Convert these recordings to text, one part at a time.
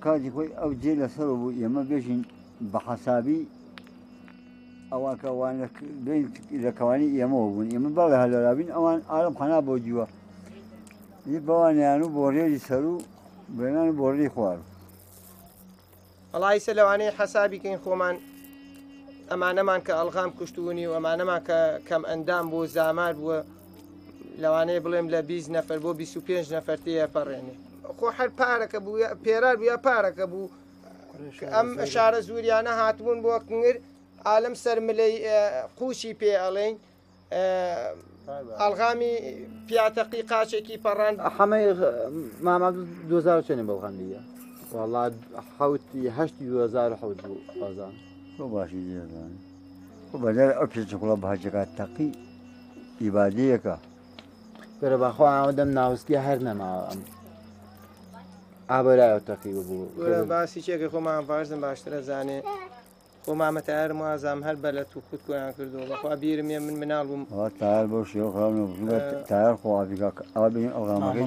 کاتی خۆی ئەو جێ لەسەر بوو ئێمە بێژین بە حەسابی ئەوان کە ئەوان لە کەوانی ئێمەوە بوون ئێمە بەڵێ هەلۆرابین ئەوان ئالم خەنا بۆ جووە بەوانیان و بۆ ڕێری سەر و بێنان و بۆ ڕێی خوار وەڵی سە لەوانەیە حەسابیکەین خۆمان ئەمانەمان کە ئەڵغام کوشتبوونی و ئەمانەمان کە کەم ئەندام بوو زامار بووە لەوانەیە بڵێم لە 20 نەفەر بۆ 25 نەفەر تێ پەڕێنێ خۆ هەر پارەکە بوو پێرار بوو یا پارەکە بوو ئەم شارە زوریانە هاتبوون بۆ کنگر ئالم سەرملەی قوچی پێ ئەڵێن ئەڵغامی پیاتەقی قاچێکی پەڕان هەمەی ماما 2000 چێنێ بەڵغاندیە وڵات حوتی 2007 بوو بازان تۆ باشی دێزانانی بەدەر ئەو پێچە کوڵە بەهاجەکە تەقی ئیبادەیەکە بەرە بەخوا ئەوەدەم ناوسکی هەر نەماوە ئەم ئابرایەوە تەقی بوو باسی چێکە خۆمان باشدم باشترە زانێ خۆمامەتە هەر موازام هەر بە لە تو خود کۆیان کردەوە بەخوا بیرم ێ من مناڵ بووم تایار بەو شێوە خراونە تایار خۆ ئافریکا ئەوە بین ئەڵغامەکەی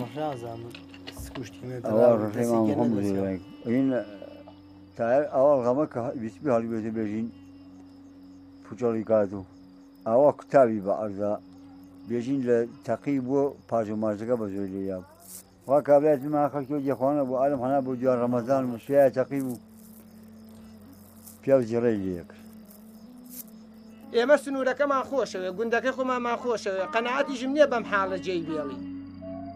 ئەوە ڕێمان هەم این تایار ئەوە ئەڵغامە کە ویسبی هەڵی بێتە بێژین پوچەڵی کات و ئەوە کوتابی بە ئەرزا بێژین لە تەقی بۆ پاژ و ماژەکە بە زۆر لێیاب وا کابرایەت ما خەڵکی جێخواانە بۆ ئالم هەنا بۆ دیوار ڕەمەزان و شوێ تەقی بوو پیا جێڕێی لێ کرد ئێمە سنوورەکەمان خۆشەوێ گوندەکەی خۆمانمان خۆشەوێ قەنەعەتیشم نییە بەم حاڵە جێی بێڵی